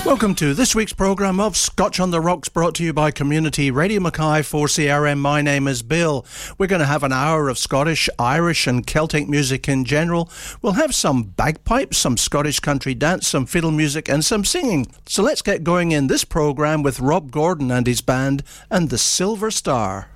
Welcome to this week's programme of Scotch on the Rocks, brought to you by Community Radio Mackay 4CRM. My name is Bill. We're going to have an hour of Scottish, Irish and Celtic music in general. We'll have some bagpipes, some Scottish country dance, some fiddle music and some singing. So let's get going in this programme with Rob Gordon and his band and the Silver Star.